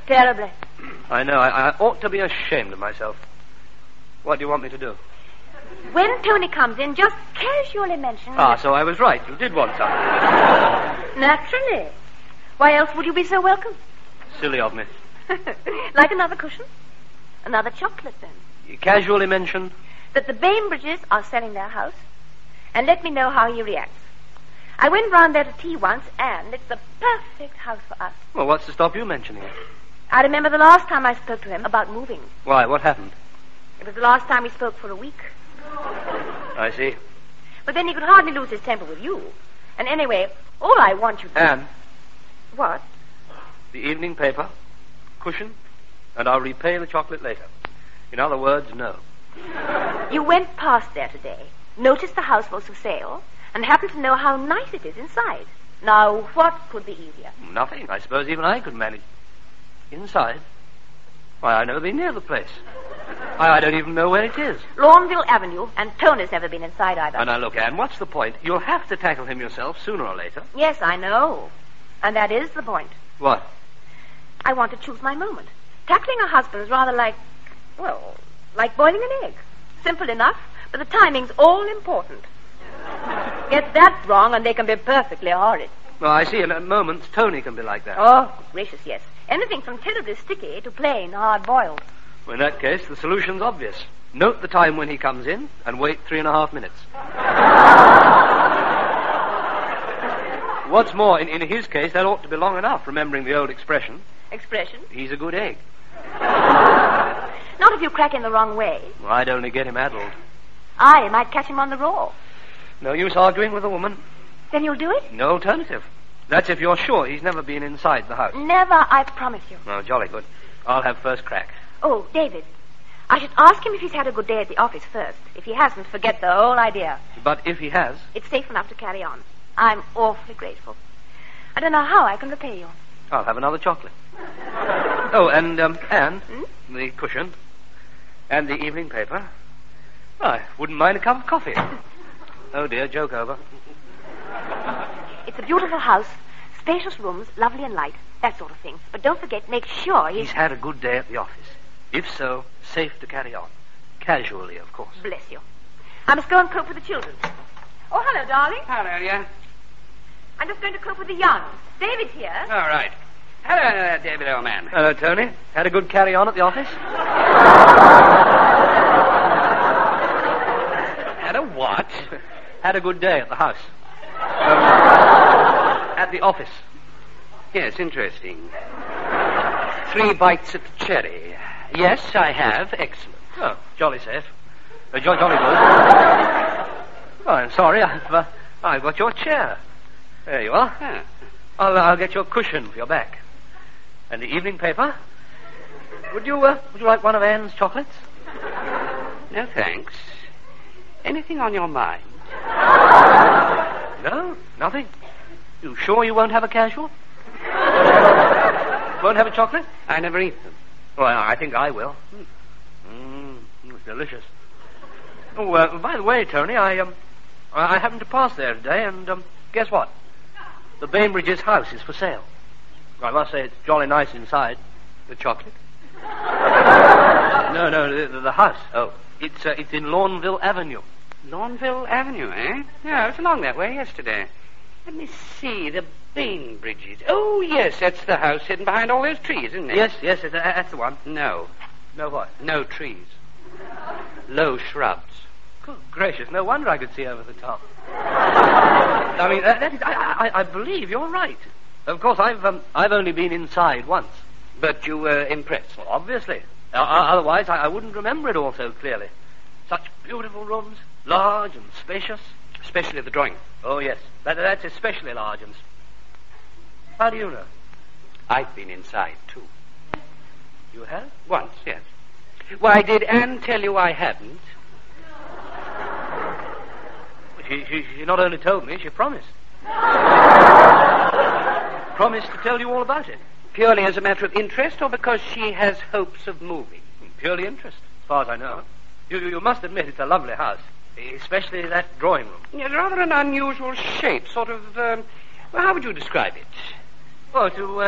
Terribly. I know. I ought to be ashamed of myself. What do you want me to do? When Tony comes in, just casually mention... So I was right. You did want something. Naturally. Why else would you be so welcome? Silly of me. Like another cushion? Another chocolate, then? You casually mentioned... That the Bainbridges are selling their house. And let me know how he reacts. I went round there to tea once, and it's the perfect house for us. Well, what's to stop you mentioning it? I remember the last time I spoke to him about moving. Why? What happened? It was the last time we spoke for a week. I see. But then he could hardly lose his temper with you. And anyway, all I want you to... Anne. What? The evening paper, cushion, and I'll repay the chocolate later. In other words, no. You went past there today, noticed the house was for sale, and happened to know how nice it is inside. Now, what could be easier? Nothing. I suppose even I could manage. Inside? Why, I've never been near the place. I don't even know where it is. Lawnville Avenue, and Tony's never been inside either. Now, look, Anne, what's the point? You'll have to tackle him yourself sooner or later. Yes, I know. And that is the point. What? I want to choose my moment. Tackling a husband is rather like, well, like boiling an egg. Simple enough, but the timing's all important. Get that wrong and they can be perfectly horrid. Well, I see. In moments, Tony can be like that. Oh, gracious, yes. Anything from terribly sticky to plain hard-boiled. Well, in that case, the solution's obvious. Note the time when he comes in and wait 3.5 minutes. What's more, in his case, that ought to be long enough, remembering the old expression. Expression? He's a good egg. Not if you crack in the wrong way. Well, I'd only get him addled. I might catch him on the raw. No use arguing with a woman. Then you'll do it? No alternative. That's if you're sure he's never been inside the house. Never, I promise you. Oh, jolly good. I'll have first crack. Oh, David, I should ask him if he's had a good day at the office first. If he hasn't, forget the whole idea. But if he has... It's safe enough to carry on. I'm awfully grateful. I don't know how I can repay you. I'll have another chocolate. Oh, and, Anne, the cushion, and the evening paper. I wouldn't mind a cup of coffee. Oh, dear, joke over. It's a beautiful house, spacious rooms, lovely and light, that sort of thing. But don't forget, make sure he's had a good day at the office. If so, safe to carry on. Casually, of course. Bless you. I must go and cope with the children. Oh, hello, darling. Hello, dear. I'm just going to cope with the young. David's here. All right. Hello, David, old man. Hello, Tony. Had a good carry on at the office? Had a what? Had a good day at the house. At the office. Yes, interesting. 3 bites at the cherry. Yes, I have. Excellent. Oh, jolly safe. Jolly good. Oh, I'm sorry. I've got your chair. There you are. Ah. I'll get your cushion for your back. And the evening paper. Would you like one of Anne's chocolates? No, thanks. Anything on your mind? No, nothing. You sure you won't have a casual? Won't have a chocolate? I never eat them. Well, I think I will. It's delicious. Oh, by the way, Tony, I happened to pass there today, and guess what? The Bainbridges' house is for sale. I must say it's jolly nice inside. The chocolate? No, the house. Oh, it's in Lawnville Avenue. Lawnville Avenue, eh? Yeah, I was along that way yesterday. Let me see, the Bainbridges. Oh, yes, that's the house hidden behind all those trees, isn't it? Yes, that's the one. No. No what? No trees. Low shrubs. Good gracious, no wonder I could see over the top. I mean, I believe you're right. Of course, I've only been inside once. But you were impressed? Well, obviously. Otherwise, I wouldn't remember it all so clearly. Such beautiful rooms, large and spacious. Especially the drawing room. Oh, yes. That's especially large and... How do you know? I've been inside, too. You have? Once, yes. Why, did Anne tell you I hadn't? She not only told me, she promised. Promised to tell you all about it. Purely as a matter of interest, or because she has hopes of moving? Purely interest, as far as I know. You must admit it's a lovely house, especially that drawing room. It's rather an unusual shape, sort of, well, how would you describe it? Oh, to